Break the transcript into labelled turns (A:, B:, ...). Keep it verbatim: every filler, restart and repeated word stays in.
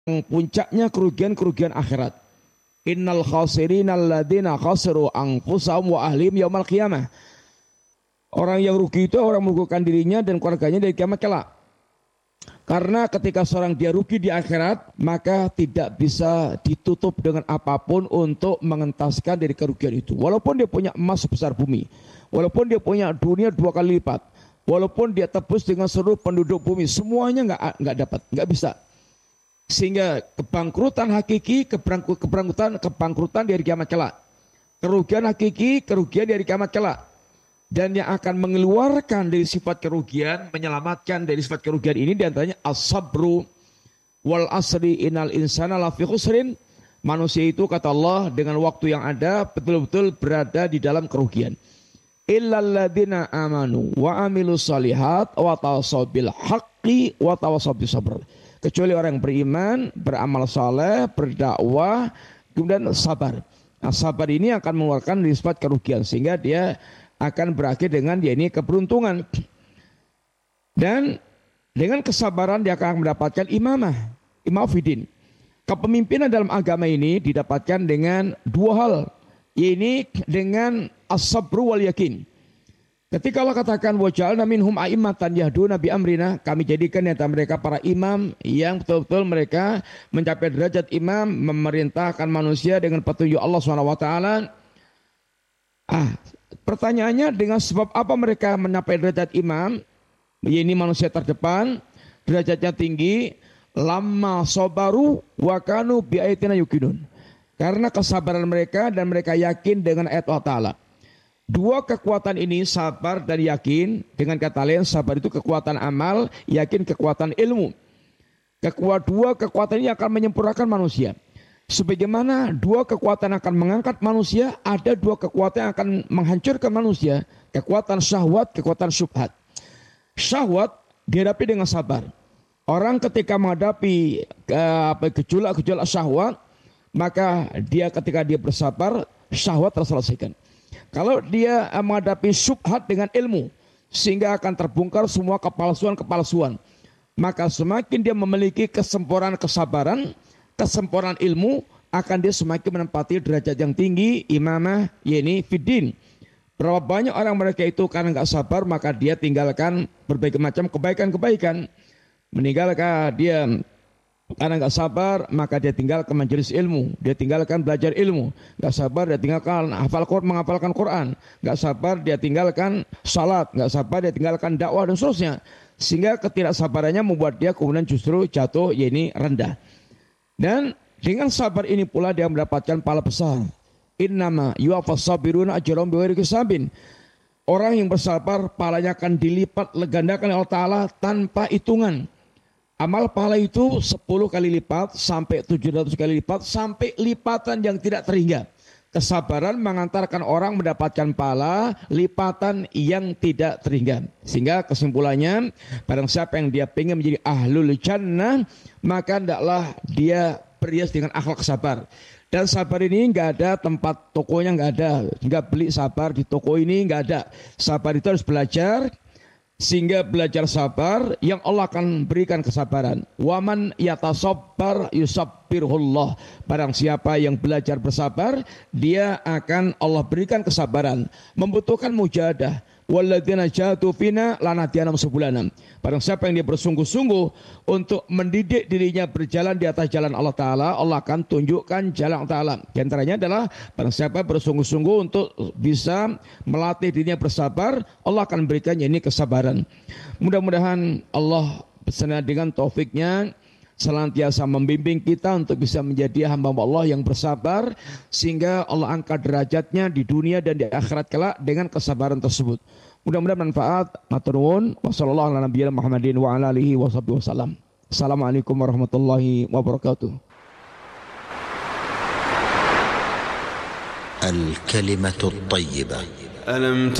A: puncaknya kerugian-kerugian akhirat. Innal khasirina alladzina khasiru anfusahum wa ahlihim yaumal qiyamah. Orang yang rugi itu orang merugikan dirinya dan keluarganya dari kiamat kelak. Karena ketika seorang dia rugi di akhirat, maka tidak bisa ditutup dengan apapun untuk mengentaskan dari kerugian itu. Walaupun dia punya emas sebesar bumi, walaupun dia punya dunia dua kali lipat, walaupun dia tebus dengan seluruh penduduk bumi, semuanya nggak nggak dapat, nggak bisa. Sehingga kebangkrutan hakiki, kebangkrutan, kebangkrutan dari kiamat kelak. Kerugian hakiki, kerugian dari kiamat kelak. Dan yang akan mengeluarkan dari sifat kerugian, menyelamatkan dari sifat kerugian ini diantaranya as-sabru wal asri innal insana lafi khusrin. Manusia itu kata Allah dengan waktu yang ada betul-betul berada di dalam kerugian. Illal ladzina amanu wa amilus solihat wa tawasaw bil haqqi wa tawasaw bis sabr. Kecuali orang yang beriman, beramal saleh, berdakwah, kemudian sabar. Nah, sabar ini akan mengeluarkan dari sifat kerugian sehingga dia akan berakhir dengan dia ini keberuntungan. Dan dengan kesabaran dia akan mendapatkan imamah, imam fidin. Kepemimpinan dalam agama ini didapatkan dengan dua hal, yaitu dengan as-sabru wal yakin. Ketika Allah katakan wa ja'alna minhum a'immatan yahduna bi amrina, kami jadikan di antara mereka para imam yang betul-betul mereka mencapai derajat imam, memerintahkan manusia dengan petunjuk Allah subhanahu wa taala. Ah, pertanyaannya dengan sebab apa mereka mencapai derajat imam? Ini manusia terdepan, derajatnya tinggi, lama sobaru wa kanu bi ayatina yuqinun. Karena kesabaran mereka dan mereka yakin dengan ayat Allah Ta'ala. Dua kekuatan ini, sabar dan yakin, dengan kata lain sabar itu kekuatan amal, yakin kekuatan ilmu. Kekuatan dua kekuatan ini akan menyempurnakan manusia. Sebagaimana dua kekuatan akan mengangkat manusia, ada dua kekuatan yang akan menghancurkan manusia. Kekuatan syahwat, kekuatan syubhat. Syahwat dihadapi dengan sabar. Orang ketika menghadapi gejolak-gejolak syahwat, maka dia ketika dia bersabar, syahwat terselesaikan. Kalau dia menghadapi syubhat dengan ilmu, sehingga akan terbongkar semua kepalsuan-kepalsuan, maka semakin dia memiliki kesempurnaan kesabaran, kesempurnaan ilmu, akan dia semakin menempati derajat yang tinggi, imamah, yaitu fiddin. Berapa banyak orang mereka itu karena nggak sabar, maka dia tinggalkan berbagai macam kebaikan-kebaikan. Meninggalkan dia karena nggak sabar, maka dia tinggalkan majelis ilmu, dia tinggalkan belajar ilmu. Nggak sabar, dia tinggalkan hafal Quran, menghafalkan Quran. Nggak sabar, dia tinggalkan salat. Nggak sabar, dia tinggalkan dakwah dan seterusnya. Sehingga ketidaksabarannya membuat dia kemudian justru jatuh, yaitu rendah. Dan dengan sabar ini pula dia mendapatkan pahala besar. Innama yuwaffas sabiruna ajrahum bighairi hisabin. Orang yang bersabar pahalanya akan dilipat legandakan oleh Allah Ta'ala tanpa hitungan. Amal pahala itu sepuluh kali lipat sampai tujuh ratus kali lipat sampai lipatan yang tidak terhingga. Kesabaran mengantarkan orang mendapatkan pahala lipatan yang tidak terhingga. Sehingga kesimpulannya, barang siapa yang dia ingin menjadi ahlul jannah, maka hendaklah dia berhias dengan akhlak sabar. Dan sabar ini nggak ada tempat tokonya, nggak ada. Nggak beli sabar di toko ini, nggak ada. Sabar itu harus belajar. Sehingga belajar sabar yang Allah akan berikan kesabaran. Waman yatasabbar yusabbirullah. Barang siapa yang belajar bersabar, dia akan Allah berikan kesabaran. Membutuhkan mujahadah. Walladzina jahadu fina lanahdiyanahum subulana. Barang siapa yang dia bersungguh-sungguh untuk mendidik dirinya berjalan di atas jalan Allah Ta'ala, Allah akan tunjukkan jalan Allah Ta'ala. Di antaranya adalah barang siapa bersungguh-sungguh untuk bisa melatih dirinya bersabar, Allah akan berikannya ini kesabaran. Mudah-mudahan Allah bersama dengan taufiknya senantiasa membimbing kita untuk bisa menjadi hamba Allah yang bersabar, sehingga Allah angkat derajatnya di dunia dan di akhirat kelak dengan kesabaran tersebut. Mudah-mudahan manfaat. Matur nuwun. Wassallallahu ala nabiyina Muhammadin wa ala alihi washabihi wasallam. Assalamualaikum warahmatullahi wabarakatuh.
B: الكلمة الطيبة.
C: ألم